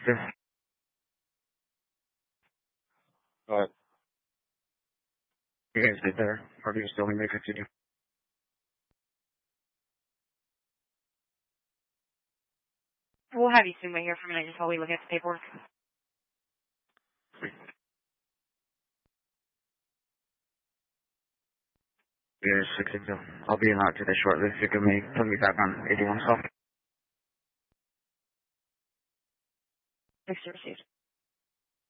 Sure. But you guys did there, or do you still need me to continue? We'll have you soon wait here for a minute just while we look at the paperwork. Yes, 16. I'll be out today shortly. If you can put me back on 81 so. Next received.